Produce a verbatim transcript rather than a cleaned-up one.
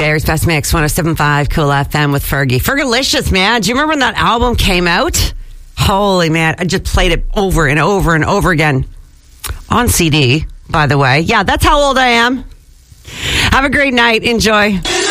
Barry's Best Mix, one oh seven point five Cool F M with Fergie. Fergalicious, man. Do you remember when that album came out? Holy man, I just played it over and over and over again. On C D, by the way. Yeah, that's how old I am. Have a great night. Enjoy.